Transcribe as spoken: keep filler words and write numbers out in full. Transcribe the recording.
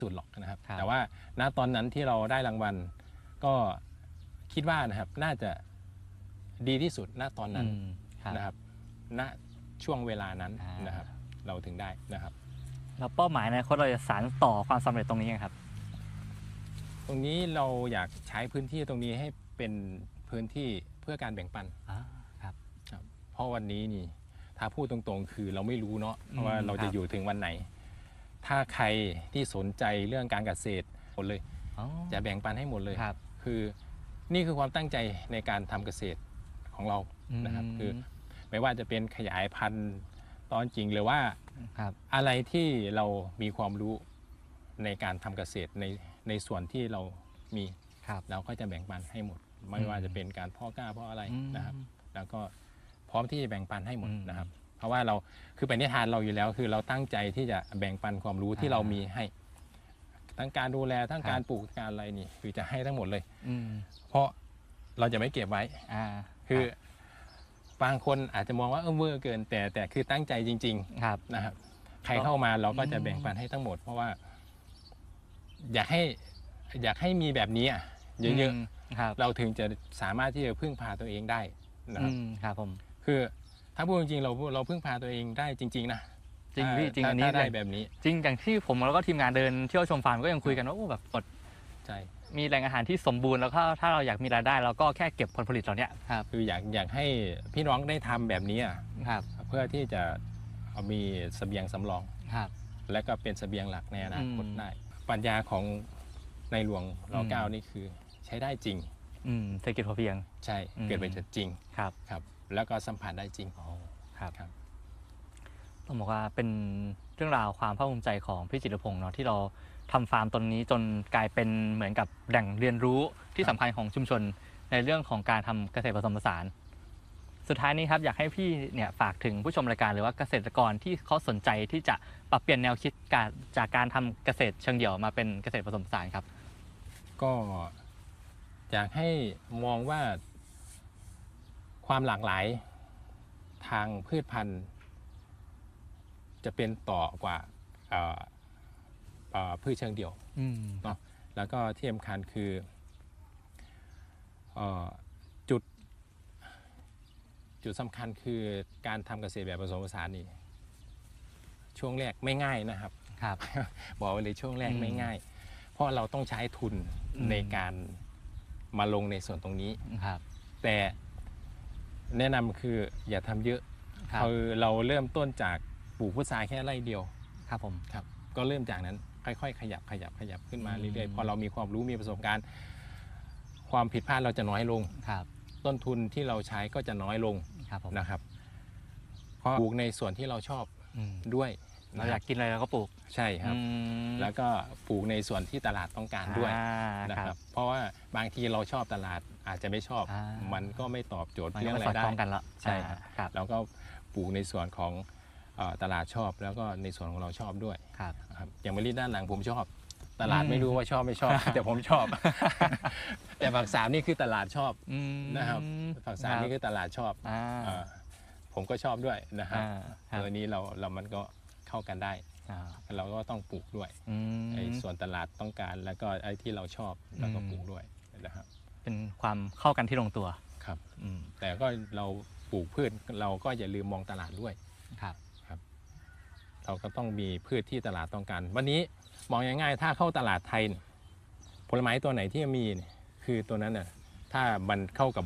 สุดหรอกนะครับแต่ว่าณตอนนั้นที่เราได้รางวัลก็คิดว่านะครับน่าจะดีที่สุดณตอนนั้นนะครับณช่วงเวลานั้นนะครับเราถึงได้นะครับแล้วเป้าหมายในอนาคตเราจะสานต่อความสำเร็จตรงนี้ครับตรงนี้เราอยากใช้พื้นที่ตรงนี้ให้เป็นพื้นที่เพื่อการแบ่งปันครับเพราะวันนี้นี่ถ้าพูดตรงๆคือเราไม่รู้เนาะว่าเราจะอยู่ถึงวันไหนถ้าใครที่สนใจเรื่องการเกษตรหมดเลยจะแบ่งปันให้หมดเลยคือนี่คือความตั้งใจในการทำเกษตรของเรานะครับคือไม่ว่าจะเป็นขยายพันธุ์ตอนจริงหรือว่าอะไรที่เรามีความรู้ในการทำเกษตรในในส่วนที่เรามีเราก็จะแบ่งปันให้หมดไม่ว่าจะเป็นการเพาะกล้าเพาะอะไรนะครับแล้วก็พร้อมที่จะแบ่งปันให้หมดนะครับเพราะว่าเราคือเป็นนิทานเราอยู่แล้วคือเราตั้งใจที่จะแบ่งปันความรู้ที่เรามีให้ทั้งการดูแลทั้งการปลูกการอะไรนี่คือจะให้ทั้งหมดเลยเพราะเราจะไม่เก็บไว้คือบางคนอาจจะมองว่าเออเวอร์เกินแต่แต่คือตั้งใจจริงๆนะครับใครเข้ามาเราก็จะแบ่งปันให้ทั้งหมดเพราะว่าอยากให้อยากให้มีแบบนี้เยอะๆเราถึงจะสามารถที่จะพึ่งพาตัวเองได้นะครับครับผมคือถ้าพูดจริงๆเราเราพึ่งพาตัวเองได้จริงๆนะจริงพี่จริงอันนี้ได้แบบนี้จริงอย่างที่ผมแล้วก็ทีมงานเดินเที่ยวชมฟาร์มก็ยังคุยกันว่าโอ้แบบอดใช่มีแหล่งอาหารที่สมบูรณ์แล้วก็ถ้าเราอยากมีรายได้เราก็แค่เก็บผลผลิตเหล่านี้ครับคืออยากอยากให้พี่น้องได้ทำแบบนี้ครับเพื่อที่จะเอามีเสบียงสำรองครับและก็เป็นเสบียงหลักในอนาคตได้ปัญญาของในหลวงรอเก้านี่คือใช้ได้จริงเศรษฐกิจพอเพียงใช่เกิดเป็นจริงครับครับแล้วก็สัมผัสได้จริงครับต้องบอกว่าเป็นเรื่องราวความภาคภูมิใจของพี่จิตรพงศ์เนาะที่เราทำฟาร์มตนนี้จนกลายเป็นเหมือนกับแหล่งเรียนรู้ที่สำคัญของชุมชนในเรื่องของการทำเกษตรผสมผสานสุดท้ายนี้ครับอยากให้พี่เนี่ยฝากถึงผู้ชมรายการหรือว่าเกษตรกรที่เขาสนใจที่จะปรับเปลี่ยนแนวคิดการจากการทำเกษตรเชิงเดี่ยวมาเป็นเกษตรผสมผสานครับก็อยากให้มองว่าความหลากหลายทางพืชพันธุ์จะเป็นต่อกว่าพืชเชิงเดี่ยวเนาะแล้วก็ที่สำคัญคือจุดจุดสำคัญคือการทำเกษตรแบบผสมผสานนี่ช่วงแรกไม่ง่ายนะครับครับบอกเลยช่วงแรกไม่ง่ายเพราะเราต้องใช้ทุนในการมาลงในส่วนตรงนี้ครับแต่แนะนำคืออย่าทำเยอะคือเราเริ่มต้นจากปลูกพุทราแค่ไร่เดียวครับผมครับก็เริ่มจากนั้นค่อยๆขยับขยับขยับขึ้นมาเรื่อยๆพอเรามีความรู้มีประสบการณ์ความผิดพลาดเราจะน้อยลงครับต้นทุนที่เราใช้ก็จะน้อยลงนะครับเพราะปลูกในส่วนที่เราชอบด้วยเราอยากกินอะไรเราก็ปลูกใช่ครับแล้วก็ปลูกในส่วนที่ตลาดต้องการด้วยนะครับเพราะว่าบางทีเราชอบตลาดอาจจะไม่ชอบมันก็ไม่ตอบโจทย์เรื่องรายได้ใช่ครับแล้วก็ปลูกในส่วนของตลาดชอบแล้วก็ในส่วนของเราชอบด้วยครับอย่างมะลิด้านหลังผมชอบตลาดไม่รู้ว่าชอบไม่ชอบแต่ผมชอบแต่ฝั่งสามนี่คือตลาดชอบนะครับฝั่งสามนี่คือตลาดชอบผมก็ชอบด้วยนะครับตัวนี้เราเรามันก็เข้ากันได้เราก็ต้องปลูกด้วยไอ้ส่วนตลาดต้องการแล้วก็ไอ้ที่เราชอบเราก็ปลูกด้วยนะครับเป็นความเข้ากันที่ลงตัวครับแต่ก็เราปลูกพืชเราก็อย่าลืมมองตลาดด้วยครับครับเราก็ต้องมีพืชที่ตลาดต้องการวันนี้มองง่ายๆถ้าเข้าตลาดไทยผลไม้ตัวไหนที่มีคือตัวนั้นน่ะถ้ามันเข้ากับ